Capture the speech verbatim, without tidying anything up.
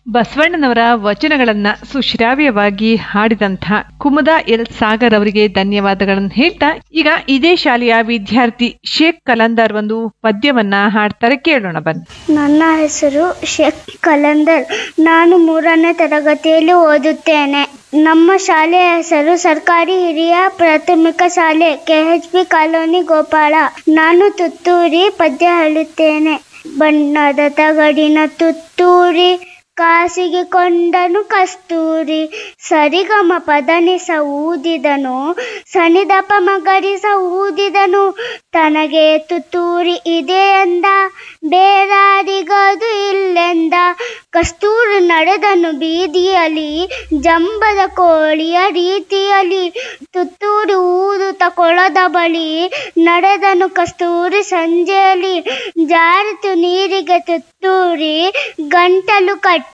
ಬಸವಣ್ಣನವರ ವಚನಗಳನ್ನ ಸುಶ್ರಾವ್ಯವಾಗಿ ಹಾಡಿದಂಥ ಕುಮುದ ಎಲ್ ಸಾಗರ್ ಅವರಿಗೆ ಧನ್ಯವಾದಗಳನ್ನು ಹೇಳ್ತಾ ಈಗ ಇದೇ ಶಾಲೆಯ ವಿದ್ಯಾರ್ಥಿ ಶೇಖ್ ಕಲಂದರ್ ಒಂದು ಪದ್ಯವನ್ನ ಹಾಡ್ತಾರೆ, ಕೇಳೋಣ ಬನ್ನಿ. ನನ್ನ ಹೆಸರು ಶೇಖ್ ಕಲಂದರ್. ನಾನು ಮೂರನೇ ತರಗತಿಯಲ್ಲಿ ಓದುತ್ತೇನೆ. ನಮ್ಮ ಶಾಲೆಯ ಹೆಸರು ಸರ್ಕಾರಿ ಹಿರಿಯ ಪ್ರಾಥಮಿಕ ಶಾಲೆ K H P colony Gopala. ನಾನು ತುತ್ತೂರಿ ಪದ್ಯ ಹೇಳುತ್ತೇನೆ. ಬಣ್ಣದ ತಗಡಿನ ತುತ್ತೂರಿ ಕಾಸಿಗೆ ಕೊಂಡನು ಕಸ್ತೂರಿ, ಸರಿಗಮ ಪದನಿಸ ಊದಿದನು, ಸನಿದಪ ಮಗರಿಸ ಊದಿದನು, ತನಗೆ ತುತ್ತೂರಿ ಇದೆ ಎಂದ, ಬೇರಾರಿಗದು ಇಲ್ಲೆಂದ. ಕಸ್ತೂರಿ ನಡೆದನು ಬೀದಿಯಲ್ಲಿ, ಜಂಬದ ಕೋಳಿಯ ರೀತಿಯಲ್ಲಿ, ತುತ್ತೂರಿ ಊದುತ್ತ ಕೊಳದ ಬಳಿ, ನಡೆದನು ಕಸ್ತೂರಿ ಸಂಜೆಯಲ್ಲಿ. ಜಾರಿತು ನೀರಿಗೆ ತುತ್ತೂರಿ, ಗಂಟಲು ಕಟ್ಟಿ